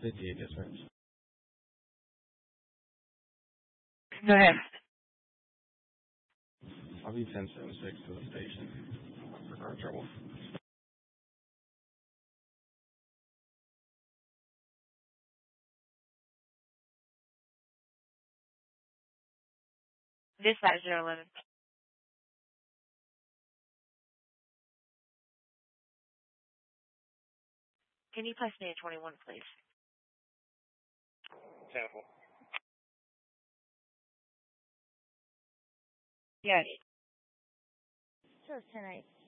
58 dispatch. Go ahead. I'll be 1076 to the station for car trouble. Dispatch 011. Can you pass me a 21, please? Sample. Yes. Sure, 10-8.